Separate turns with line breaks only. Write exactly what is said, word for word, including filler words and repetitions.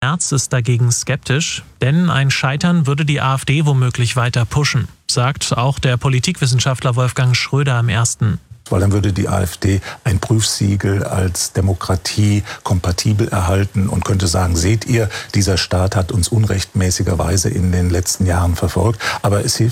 Merz ist dagegen skeptisch, denn ein Scheitern würde die AfD womöglich weiter pushen, sagt auch der Politikwissenschaftler Wolfgang Schröder am ersten.
Weil dann würde die AfD ein Prüfsiegel als Demokratie kompatibel erhalten und könnte sagen, seht ihr, dieser Staat hat uns unrechtmäßigerweise in den letzten Jahren verfolgt. Aber es hilft